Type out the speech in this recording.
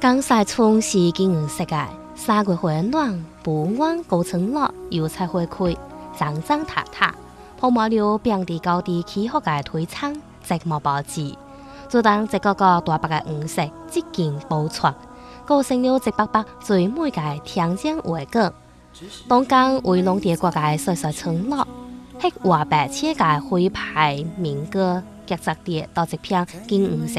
江西村是金黄色嘅，3月花暖，不暖高层落，油菜花开，长长塔塔，泡沫流变地高地起好嘅推仓，直毛包子，就当一个个大白嘅黄色，即件包出，构成了一百百最美嘅天然画果。东江为农地国嘅细细村落，喺华白切嘅灰牌民歌，夹杂地到一片金黄色